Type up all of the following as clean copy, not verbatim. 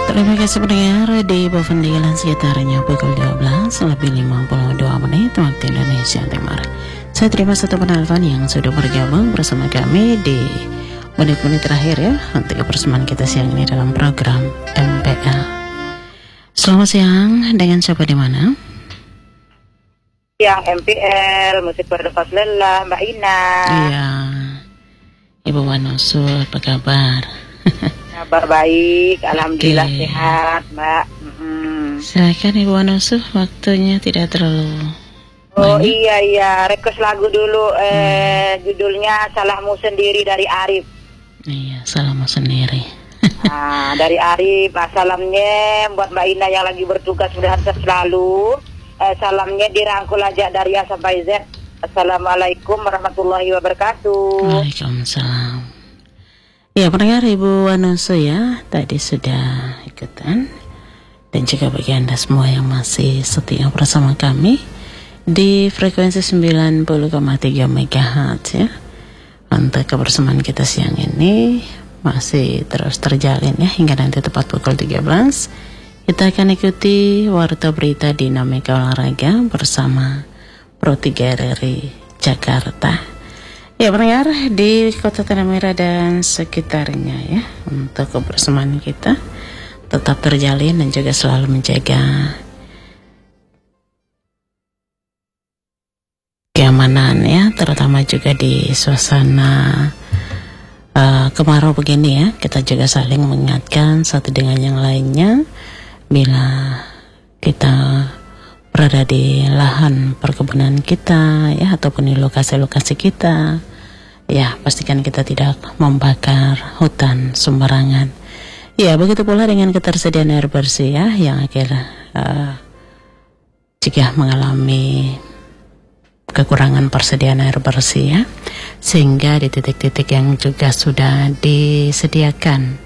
Terima kasih pendengar di Bavendila sekitarnya pukul 12 lebih 52 menit waktu Indonesia Timur. Saya terima satu penelpon yang sudah bergabung bersama kami di menit-menit terakhir ya untuk kebersamaan kita siang ini dalam program MPL. Selamat siang, dengan siapa di mana? Yang MPL, musik berdepas lelah, Mbak Ina. Iya, Ibu Wanosu, apa kabar? Kabar baik, alhamdulillah sehat, Mbak. Silakan Ibu Wanosu, waktunya tidak terlalu Oh banyak. iya, request lagu dulu. Judulnya Salahmu Sendiri dari Arif. Iya, salahmu sendiri. Dari Arif, salamnya buat Mbak Ina yang lagi bertugas, mudah-mudahan sehat selalu. Salamnya dirangkul aja dari A sampai Z. Assalamualaikum warahmatullahi wabarakatuh. Waalaikumsalam. Ya, pendengar Ibu Wanosu ya, tadi sudah ikutan. Dan juga bagi Anda semua yang masih setia bersama kami di frekuensi 90,3 MHz ya. Untuk kebersamaan kita siang ini masih terus terjalin ya hingga nanti tepat pukul 13. Kita akan ikuti Warta Berita Dinamika Olahraga bersama Pro 3 RRI Jakarta. Ya pendengar di Kota Tanah Merah dan sekitarnya ya, untuk kebersamaan kita tetap terjalin dan juga selalu menjaga keamanan ya, terutama juga di suasana kemarau begini ya. Kita juga saling mengingatkan satu dengan yang lainnya bila kita berada di lahan perkebunan kita ya, ataupun di lokasi-lokasi kita ya, pastikan kita tidak membakar hutan sembarangan. Ya, begitu pula dengan ketersediaan air bersih ya, yang akhirnya jika mengalami kekurangan persediaan air bersih ya, sehingga di titik-titik yang juga sudah disediakan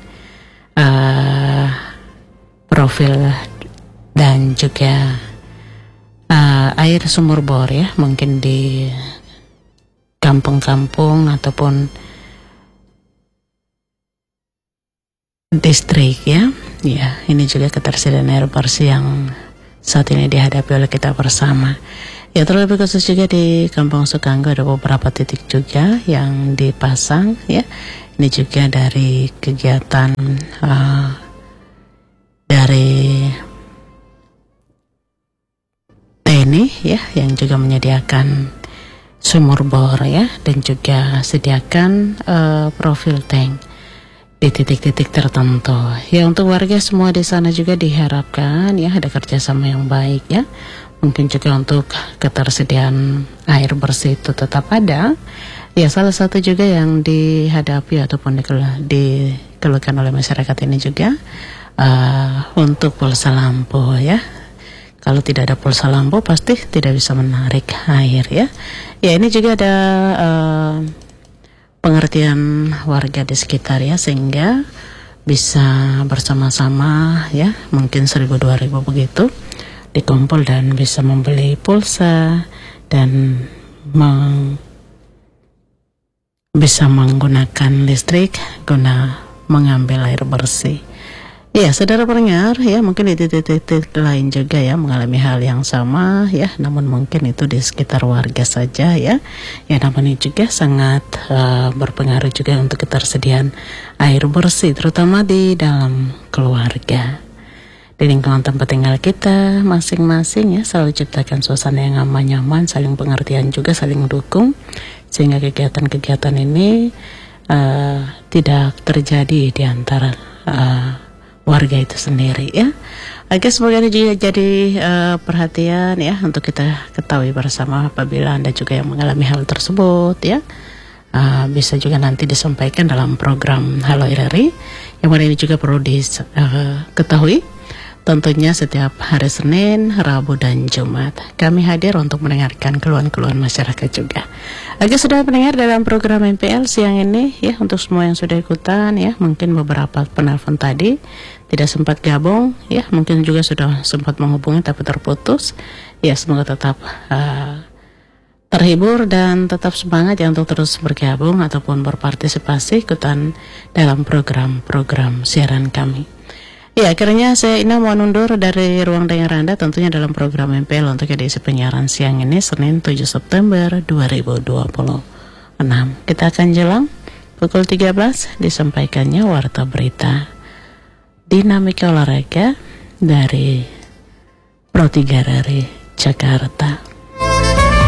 profil dan juga air sumur bor ya, mungkin di kampung-kampung ataupun distrik ya. Ya, ini juga ketersediaan air bersih yang saat ini dihadapi oleh kita bersama. Ya, terlebih khusus juga di Kampung Sukanggo ada beberapa titik juga yang dipasang ya. Ini juga dari kegiatan dari TNI ya, yang juga menyediakan sumur bor ya, dan juga sediakan profil tank di titik-titik tertentu. Ya, untuk warga semua di sana juga diharapkan ya ada kerjasama yang baik ya. Mungkin juga untuk ketersediaan air bersih itu tetap ada. Ya, salah satu juga yang dihadapi ataupun dikeluhkan oleh masyarakat ini juga untuk pulsa lampu ya. Kalau tidak ada pulsa lampu pasti tidak bisa menarik air ya. Ya, ini juga ada pengertian warga di sekitar ya, sehingga bisa bersama-sama ya, mungkin 1.000-2.000 begitu dikumpul dan bisa membeli pulsa dan bisa menggunakan listrik guna mengambil air bersih. Ya, saudara pendengar ya, mungkin di titik-titik lain juga ya mengalami hal yang sama ya, namun mungkin itu di sekitar warga saja ya. Ya, namun ini juga sangat berpengaruh juga untuk ketersediaan air bersih, terutama di dalam keluarga. Di lingkungan tempat tinggal kita masing-masing ya, selalu ciptakan suasana yang aman, nyaman, saling pengertian juga, saling mendukung, sehingga kegiatan-kegiatan ini tidak terjadi di antara warga itu sendiri ya. Oke, semoga ini juga jadi perhatian ya, untuk kita ketahui bersama apabila Anda juga yang mengalami hal tersebut ya. Bisa juga nanti disampaikan dalam program Halo RRI, yang mana ini juga perlu diketahui. Tentunya setiap hari Senin, Rabu, dan Jumat kami hadir untuk mendengarkan keluhan-keluhan masyarakat juga. Oke, sudah mendengar dalam program MPL siang ini ya, untuk semua yang sudah ikutan ya, mungkin beberapa penelpon tadi tidak sempat gabung ya, mungkin juga sudah sempat menghubungi tapi terputus. Ya, semoga tetap terhibur dan tetap semangat ya untuk terus bergabung ataupun berpartisipasi ikutan dalam program-program siaran kami. Ya, akhirnya saya Ina mau undur dari ruang dengar Anda tentunya dalam program MPL untuk edisi penyiaran siang ini Senin 7 September 2026. Kita akan jelang pukul 13 disampaikannya Warta Berita Dinamika Olahraga dari Pro 3 dari Jakarta.